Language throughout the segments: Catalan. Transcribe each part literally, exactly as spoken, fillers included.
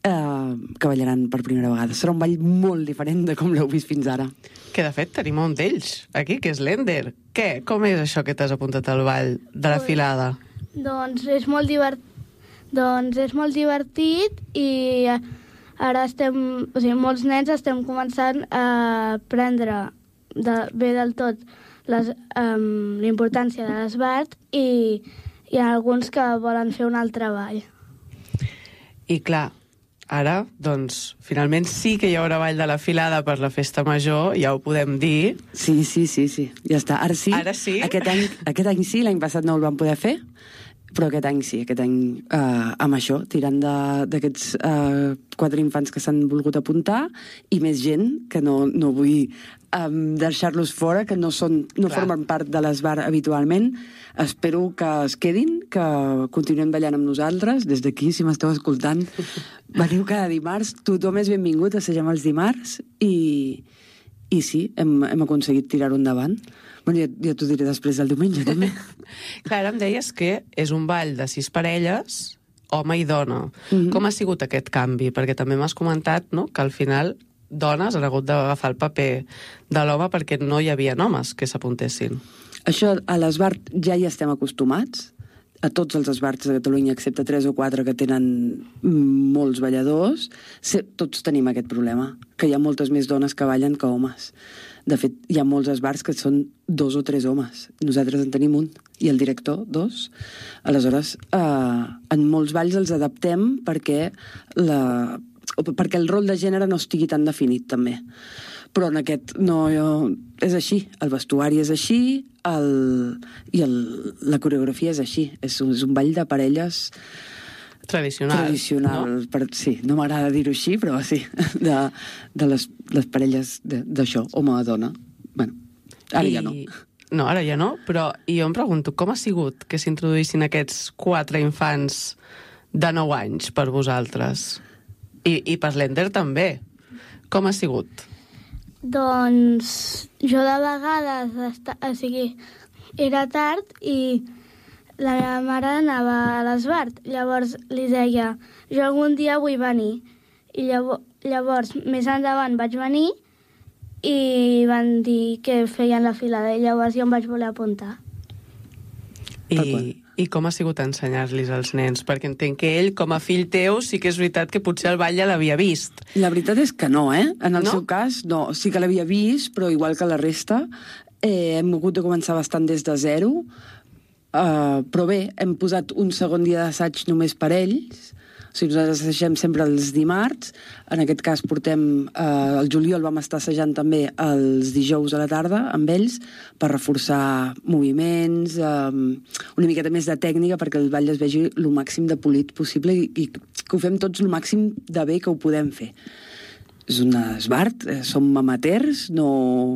eh, que ballaran per primera vegada. Serà un ball molt diferent de com l'heu vist fins ara. Que, de fet, tenim un d'ells aquí, que és l'Ender. Què? Com és això que t'has apuntat al ball de la filada? Doncs és molt divert... doncs és molt divertit i ara estem... O sigui, molts nens estem començant a aprendre de, bé del tot les, um, la importància de l'esbart i hi ha alguns que volen fer un altre ball. I clar, ara, doncs, finalment sí que hi haurà ball de la filada per la festa major, ja ho podem dir. Sí, sí, sí, sí. Ja està. Ara sí. Ara sí. Aquest any, aquest any sí, l'any passat no el vam poder fer, però aquest any sí, aquest any eh, amb això, tirant d'aquests eh, quatre infants que s'han volgut apuntar i més gent, que no, no vull eh, deixar-los fora, que no, són, no formen part de l'esbar habitualment. Espero que es quedin, que continuem ballant amb nosaltres. Des d'aquí, si m'esteu escoltant, veniu cada dimarts. Tothom és benvingut, assagem els dimarts i, i sí, hem, hem aconseguit tirar-ho endavant. Bueno, ja, ja t'ho diré després del diumenge, també. Clar, ara em deies que és un ball de sis parelles, home i dona. Mm-hmm. Com ha sigut aquest canvi? Perquè també m'has comentat, no?, que al final dones han hagut d'agafar el paper de l'home perquè no hi havia homes que s'apuntessin. Això a l'esbart ja hi estem acostumats. A tots els esbarts de Catalunya, excepte tres o quatre que tenen molts balladors, tots tenim aquest problema, que hi ha moltes més dones que ballen que homes. De fet, hi ha molts esbarts que són dos o tres homes. Nosaltres en tenim un, i el director, dos. Aleshores, eh, en molts balls els adaptem perquè, la, perquè el rol de gènere no estigui tan definit, també. Però en aquest no, jo, és així. El vestuari és així, el, i el, la coreografia és així. És un, és un ball de parelles tradicional, tradicional no? Per, sí, no m'agrada dir-ho així, però sí, de, de les, les parelles d'això, home-dona. Bueno, ara I... ja no. No, ara ja no, però i jo em pregunto, com ha sigut que s'introduïssin aquests quatre infants de nou anys per vosaltres? I, i per l'Ender també. Com ha sigut? Doncs jo de vegades, esta... o sigui, era tard i la meva mare anava a l'esbart. Llavors li deia, jo algun dia vull venir. I llavors, llavors més endavant vaig venir i van dir que feien la filada i llavors jo em vaig voler apuntar. I, i com ha sigut ensenyar-los als nens? Perquè entenc que ell, com a fill teu, sí que és veritat que potser el ball ja l'havia vist. La veritat és que no, eh? En el no? seu cas, no. Sí que l'havia vist, però igual que la resta, eh, hem hagut de començar bastant des de zero. Uh, però bé, hem posat un segon dia d'assaig només per ells. O sigui, nosaltres assagem sempre els dimarts. En aquest cas portem... Uh, el juliol vam estar assajant també els dijous a la tarda amb ells per reforçar moviments, um, una miqueta més de tècnica perquè el ball es vegi el màxim de polit possible i, i que ho fem tots el màxim de bé que ho podem fer. És un esbart, eh, som amateurs, no...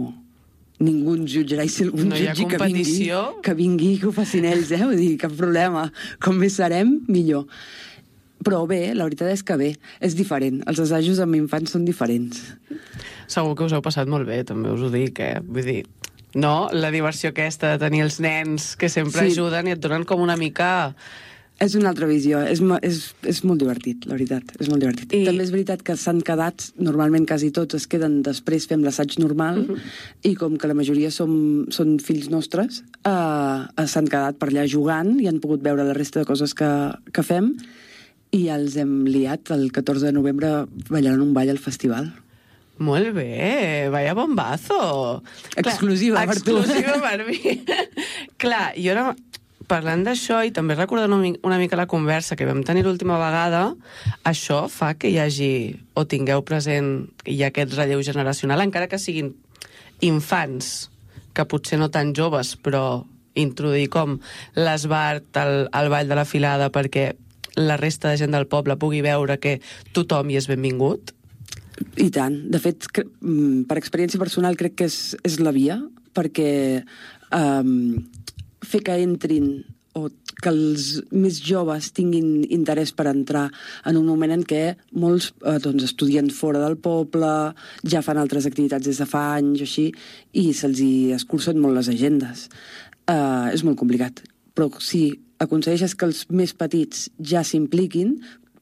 Ningú ens jutjarà i si algú no jutgi que vingui, que vingui que ho facin ells, eh? Vull dir, cap problema. Com més serem, millor. Però bé, la veritat és que bé, és diferent. Els assajos amb infants són diferents. Segur que us heu passat molt bé, també us ho dic, eh? Vull dir, no? La diversió aquesta de tenir els nens que sempre sí. ajuden i et donen com una mica... És una altra visió, és, és, és molt divertit, la veritat, és molt divertit. I... També és veritat que s'han quedat, normalment quasi tots es queden després, fem l'assaig normal, uh -huh. i com que la majoria som, són fills nostres, eh, s'han quedat per allà jugant i han pogut veure la resta de coses que, que fem, i ja els hem liat el catorze de novembre ballaran un ball al festival. Molt bé, vaya bombazo. Exclusiva Clar, per tu. Exclusiva per mi. Clar, jo ara... Parlant d'això, i també recordant una mica la conversa que vam tenir l'última vegada, això fa que hi hagi, o tingueu present, hi ha aquest relleu generacional, encara que siguin infants, que potser no tan joves, però introduir com l'esbart al, al ball de la filada perquè la resta de gent del poble pugui veure que tothom hi és benvingut? I tant. De fet, per experiència personal crec que és, és la via, perquè... Um, fer que entrin o que els més joves tinguin interès per entrar en un moment en què molts eh, doncs, estudien fora del poble, ja fan altres activitats des de fa anys o així, i se'ls hi escurcen molt les agendes. Eh, és molt complicat. Però si aconsegueixes que els més petits ja s'impliquin,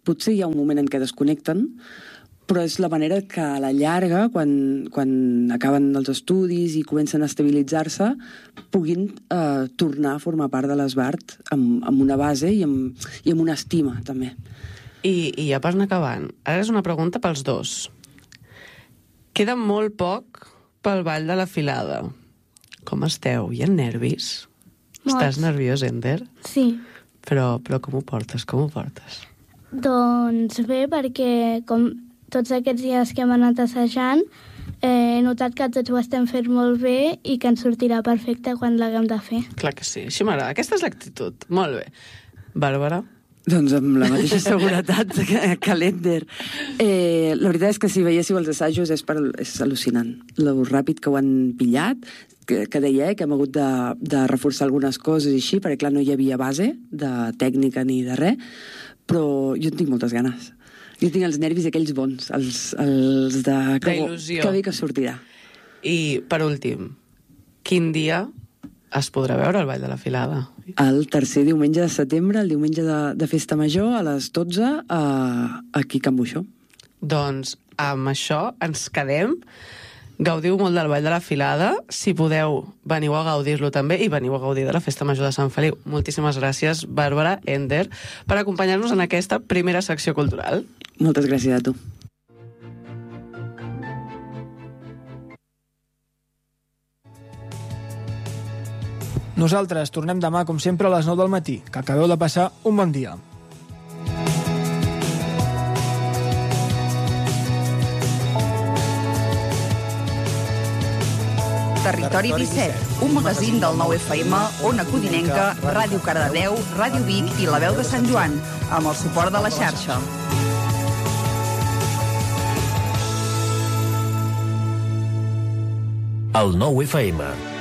Potser hi ha un moment en què desconnecten, però és la manera que a la llarga, quan, quan acaben els estudis i comencen a estabilitzar-se, puguin eh, tornar a formar part de l'Esbart amb, amb una base i amb, i amb una estima, també. I, I ja per anar acabant, ara és una pregunta pels dos. Queda molt poc pel ball de la filada. Com esteu? Hi ha nervis? Molts. Estàs nerviós, Ender? Sí. Però, però com ho portes? Com ho portes? Doncs bé, perquè com tots aquests dies que hem anat assajant, eh, he notat que tots ho estem fent molt bé i que ens sortirà perfecte quan l'haguem de fer. Clar que sí, així m'agrada. Aquesta és l'actitud. Molt bé. Bàrbara? Doncs amb la mateixa seguretat que, que l'Ender. Eh, la veritat és que si veiéssiu els assajos és, per, és al·lucinant. Lo ràpid que ho han pillat, que, que deia eh, que hem hagut de, de reforçar algunes coses i així, perquè clar, no hi havia base de tècnica ni de res, però jo en tinc moltes ganes. Jo tinc els nervis aquells bons, els, els de... Que, que bé que sortirà. I, per últim, quin dia es podrà veure el Ball de la Filada? El tercer diumenge de setembre, el diumenge de, de Festa Major, a les dotze, a, aquí a Can Buixó. Doncs amb això ens quedem. Gaudiu molt del Ball de la Filada. Si podeu, veniu a gaudir-lo també i veniu a gaudir de la Festa Major de Sant Feliu. Moltíssimes gràcies, Bàrbara, Ender, per acompanyar-nos en aquesta primera secció cultural. Moltes gràcies a tu. Nosaltres tornem demà, com sempre, a les nou del matí. Que acabeu de passar un bon dia. Territori disset, un magazín del nou F M, Ona Codinenca, Ràdio Cardedeu, Ràdio Vic i La Veu de Sant Joan, amb el suport de la xarxa. El nou F M.